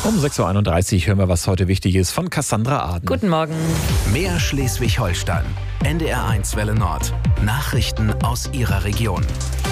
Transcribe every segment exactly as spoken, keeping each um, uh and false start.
Um sechs Uhr einunddreißig hören wir, was heute wichtig ist, von Cassandra Aden. Guten Morgen. Mehr Schleswig-Holstein. N D R eins Welle Nord. Nachrichten aus Ihrer Region.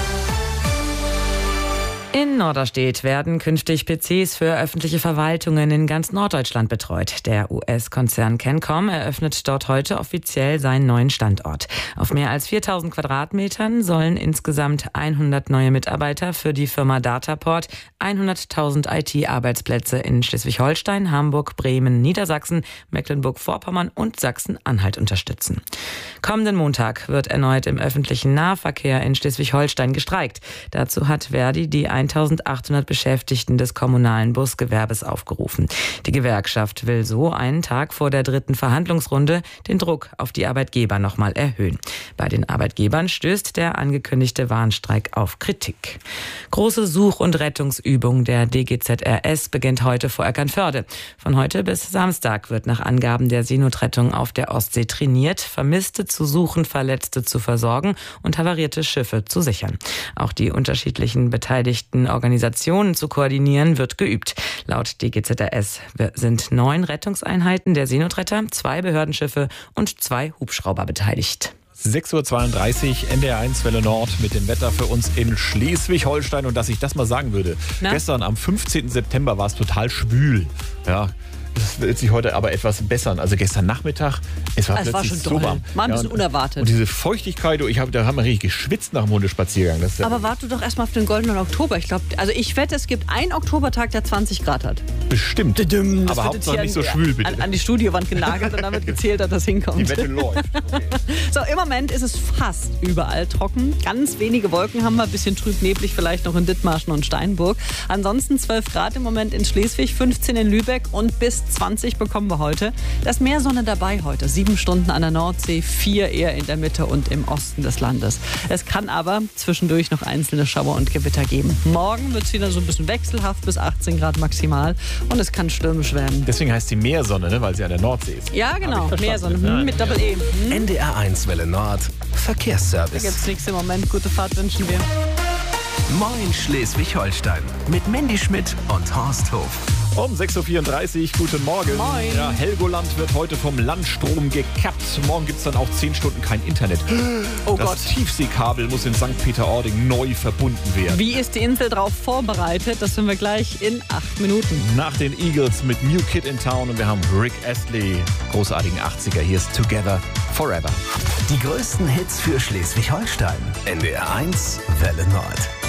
In Norderstedt werden künftig P Cs für öffentliche Verwaltungen in ganz Norddeutschland betreut. Der U S-Konzern Kencom eröffnet dort heute offiziell seinen neuen Standort. Auf mehr als viertausend Quadratmetern sollen insgesamt hundert neue Mitarbeiter für die Firma Dataport hunderttausend I T-Arbeitsplätze in Schleswig-Holstein, Hamburg, Bremen, Niedersachsen, Mecklenburg-Vorpommern und Sachsen-Anhalt unterstützen. Kommenden Montag wird erneut im öffentlichen Nahverkehr in Schleswig-Holstein gestreikt. Dazu hat Verdi die eintausendachthundert Beschäftigten des kommunalen Busgewerbes aufgerufen. Die Gewerkschaft will so einen Tag vor der dritten Verhandlungsrunde den Druck auf die Arbeitgeber nochmal erhöhen. Bei den Arbeitgebern stößt der angekündigte Warnstreik auf Kritik. Große Such- und Rettungsübung der D G Z R S beginnt heute vor Eckernförde. Von heute bis Samstag wird nach Angaben der Seenotrettung auf der Ostsee trainiert, Vermisste zu suchen, Verletzte zu versorgen und havarierte Schiffe zu sichern. Auch die unterschiedlichen Beteiligten Organisationen zu koordinieren, wird geübt. Laut D G Z R S sind neun Rettungseinheiten der Seenotretter, zwei Behördenschiffe und zwei Hubschrauber beteiligt. sechs Uhr zweiunddreißig, N D R eins Welle Nord mit dem Wetter für uns in Schleswig-Holstein. Und dass ich das mal sagen würde, Na? gestern am fünfzehnten September war es total schwül. Ja, das wird sich heute aber etwas bessern. Also gestern Nachmittag, es war es plötzlich war schon so doll. warm. War ein bisschen ja, und, unerwartet. Und diese Feuchtigkeit, ich hab, da haben wir richtig geschwitzt nach dem Hundespaziergang. Das aber warte doch erstmal auf den goldenen Oktober. Ich glaube, also ich wette, es gibt einen Oktobertag, der zwanzig Grad hat. Bestimmt. Das aber Hauptsache nicht so schwül, bitte. An, an die Studiowand genagelt und dann wird gezählt, dass das hinkommt. Die Wette läuft. Okay. So, im Moment ist es fast überall trocken. Ganz wenige Wolken haben wir, ein bisschen trüb neblig vielleicht noch in Dithmarschen und Steinburg. Ansonsten zwölf Grad im Moment in Schleswig, fünfzehn in Lübeck und bis zwanzig bekommen wir heute. Da ist mehr Sonne dabei heute. Sieben Stunden an der Nordsee, vier eher in der Mitte und im Osten des Landes. Es kann aber zwischendurch noch einzelne Schauer und Gewitter geben. Morgen wird es wieder so ein bisschen wechselhaft bis achtzehn Grad maximal und es kann stürmisch werden. Deswegen heißt sie Meersonne, ne? Weil sie an der Nordsee ist. Ja, genau. Meersonne hm, mit Doppel-E. Hm. N D R eins Welle Nord. Da Verkehrsservice. gibt es nichts im Moment. Gute Fahrt wünschen wir. Moin Schleswig-Holstein. Mit Mandy Schmidt und Horst Hof. Um sechs Uhr vierunddreißig, guten Morgen. Moin. Ja, Helgoland wird heute vom Landstrom gekappt. Morgen gibt es dann auch zehn Stunden kein Internet. Oh das Gott. Tiefseekabel muss in Sankt Peter-Ording neu verbunden werden. Wie ist die Insel darauf vorbereitet? Das hören wir gleich in acht Minuten. Nach den Eagles mit New Kid in Town und wir haben Rick Astley, großartigen achtziger. Hier ist Together Forever. Die größten Hits für Schleswig-Holstein. N D R eins Welle Nord.